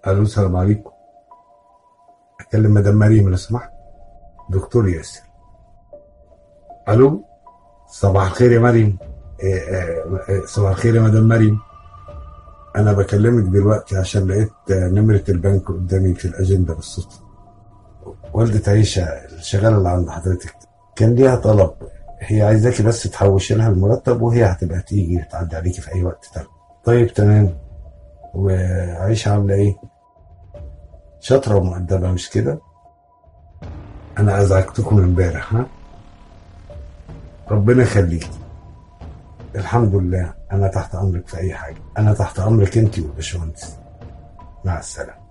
الو، السلام عليكم. اكلم مدام مريم لو سمحت. دكتور ياسر. الو. صباح الخير يا مريم. صباح الخير يا مدام مريم. انا بكلمك دلوقتي عشان لقيت نمرة البنك قدامي في الاجندة بالصدفة. والدة عيشة الشغالة اللي عند حضرتك كان ليها طلب. هي عايزاكي بس تحوشي لها المرتب، وهي هتبقى تيجي تعدي عليكي في اي وقت تاني. طيب تمام. وعيشة عاملة ايه؟ شاطرة ومؤدبة مش كده؟ انا ازعجتكم امبارح ها؟ ربنا يخليك. الحمد لله، انا تحت امرك في اي حاجه، انا تحت امرك انت والباشمهندس. مع السلامه.